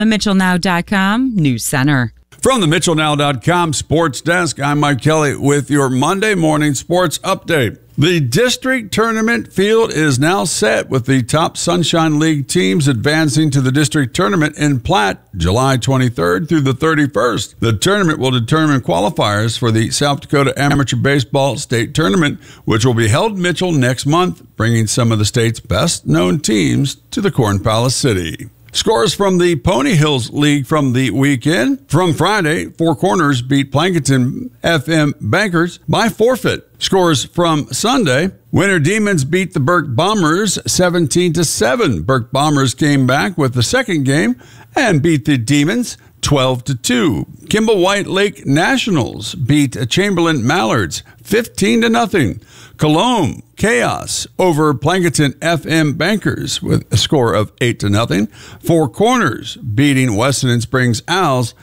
The MitchellNow.com News Center. From the MitchellNow.com Sports Desk, I'm Mike Kelly with your Monday morning sports update. The district tournament field is now set with the top Sunshine League teams advancing to the district tournament in Platte, July 23rd through the 31st. The tournament will determine qualifiers for the South Dakota Amateur Baseball State Tournament, which will be held in Mitchell next month, bringing some of the state's best-known teams to the Corn Palace City. Scores from the Pony Hills League from the weekend. From Friday, Four Corners beat Plankinton FM Bankers by forfeit. Scores from Sunday, Winter Demons beat the Burke Bombers 17-7. Burke Bombers came back with the second game and beat the Demons 12-2. Kimball White Lake Nationals beat Chamberlain Mallards 15-0. Cologne Chaos over Plankinton FM Bankers with a score of 8-0. Four Corners beating Weston Springs Owls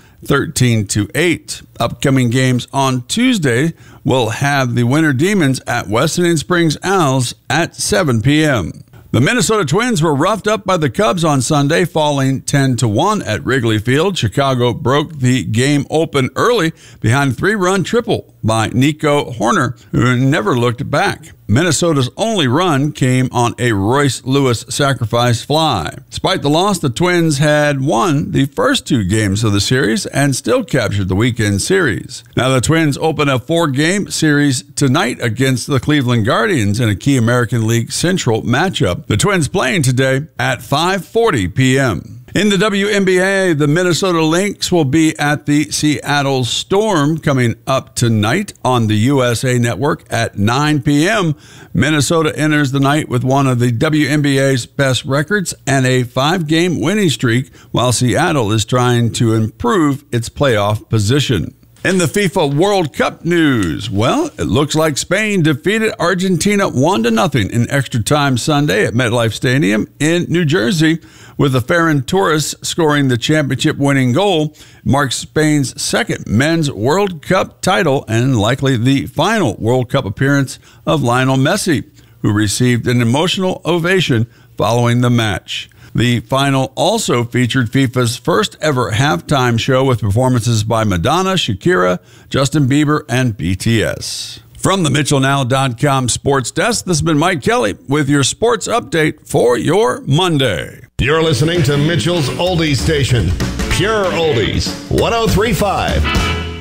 13-8. Upcoming games on Tuesday will have the Winter Demons at Weston Springs Owls at 7 p.m. The Minnesota Twins were roughed up by the Cubs on Sunday, falling 10-1 at Wrigley Field. Chicago broke the game open early behind a 3-run triple by Nico Horner, who never looked back. Minnesota's only run came on a Royce Lewis sacrifice fly. Despite the loss, the Twins had won the first 2 games of the series and still captured the weekend series. Now the Twins open a 4-game series tonight against the Cleveland Guardians in a key American League Central matchup. The Twins playing today at 5:40 p.m. In the WNBA, the Minnesota Lynx will be at the Seattle Storm coming up tonight on the USA Network at 9 p.m. Minnesota enters the night with one of the WNBA's best records and a 5-game winning streak, while Seattle is trying to improve its playoff position. In the FIFA World Cup news, well, it looks like Spain defeated Argentina 1-0 in extra time Sunday at MetLife Stadium in New Jersey, with the Ferran Torres scoring the championship-winning goal. Marks Spain's second men's World Cup title and likely the final World Cup appearance of Lionel Messi, who received an emotional ovation following the match. The final also featured FIFA's first ever halftime show with performances by Madonna, Shakira, Justin Bieber, and BTS. From the MitchellNow.com Sports Desk, this has been Mike Kelly with your sports update for your Monday. You're listening to Mitchell's Oldies Station, Pure Oldies, 103.5.